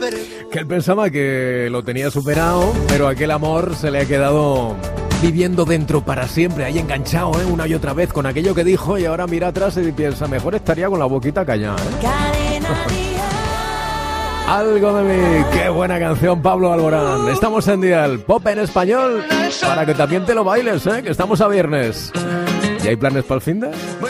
Que él pensaba que lo tenía superado, pero aquel amor se le ha quedado viviendo dentro para siempre, ahí enganchado, una y otra vez con aquello que dijo, y ahora mira atrás y piensa, mejor estaría con la boquita callada, Algo de mí, qué buena canción, Pablo Alborán. Estamos en Dial, pop en español, para que también te lo bailes, que estamos a viernes. ¿Y hay planes para el finde?